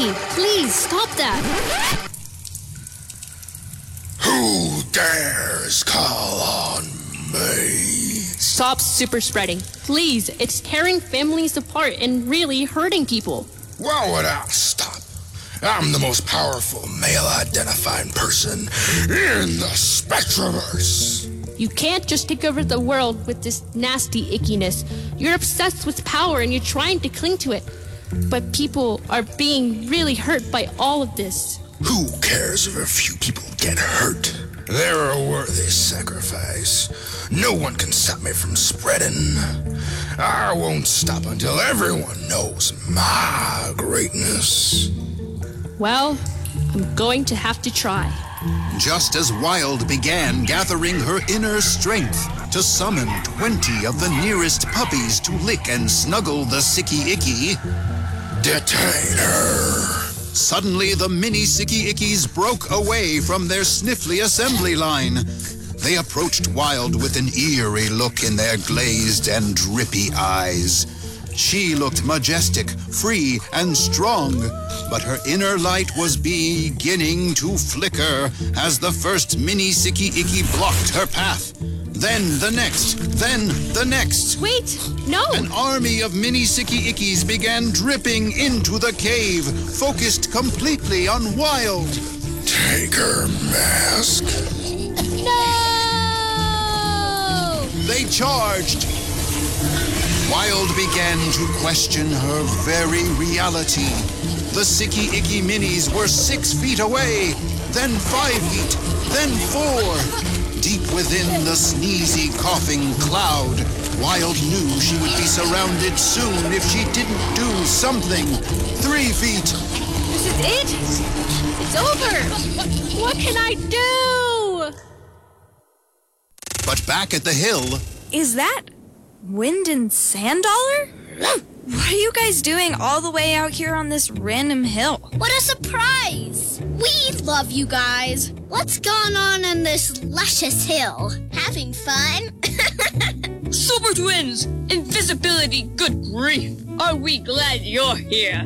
Icky, please stop that. Who dares call on me? Stop super spreading. Please, it's tearing families apart and really hurting people. Why would I stop? I'm the most powerful male-identifying person in the Spectroverse. You can't just take over the world with this nasty ickiness. You're obsessed with power and you're trying to cling to it. But people are being really hurt by all of this. Who cares if a few people get hurt? They're a worthy sacrifice. No one can stop me from spreading. I won't stop until everyone knows my greatness. Well, I'm going to have to try. Just as Wild began gathering her inner strength to summon 20 of the nearest puppies to lick and snuggle the Sicky Icky, Detain her. suddenly the mini Sicky Ickies broke away from their sniffly assembly line. They approached Wild with an eerie look in their glazed and drippy eyes. She looked majestic, free, and strong, but her inner light was beginning to flicker as the first mini Sicky Icky blocked her path. Then the next, then the next. Wait, no! An army of mini Sicky Ickies began dripping into the cave, focused completely on Wild. Take her mask. No! They charged. Wild began to question her very reality. The Sicky Icky minis were 6 feet away, then 5 feet, then 4. Deep within the sneezy, coughing cloud, Wild knew she would be surrounded soon if she didn't do something. 3 feet. This is it! It's over! What can I do? But back at the hill, Is that Wind and Sanddollar? What are you guys doing all the way out here on this random hill? What a surprise! We love you guys. What's going on in this luscious hill? Having fun? Super Twins! Invisibility, good grief! Are we glad you're here?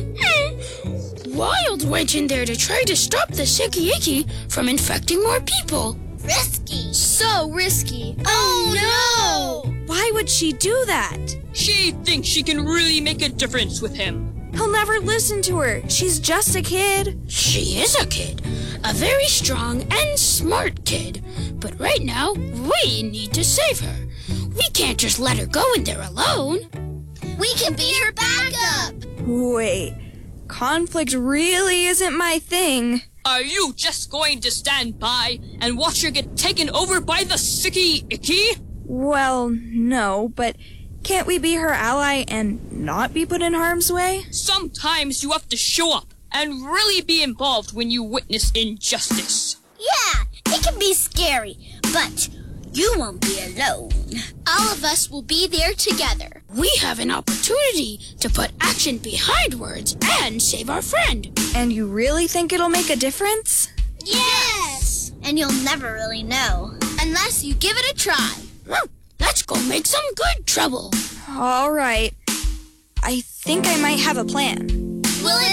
Wild went in there to try to stop the Sicky Icky from infecting more people. Risky. So risky. Oh no! Why would she do that? She thinks she can really make a difference with him. He'll never listen to her. She's just a kid. She is a kid, a very strong and smart kid. But right now, we need to save her. We can't just let her go in there alone. We can be her backup. Wait, conflict really isn't my thing. Are you just going to stand by and watch her get taken over by the Sicky Icky? Well, no, but can't we be her ally and not be put in harm's way? Sometimes you have to show up and really be involved when you witness injustice. Yeah, it can be scary, but you won't be alone. All of us will be there together. We have an opportunity to put action behind words and save our friend. And you really think it'll make a difference? Yes! And you'll never really know, unless you give it a try. Let's go make some good trouble. All right. I think I might have a plan. Will it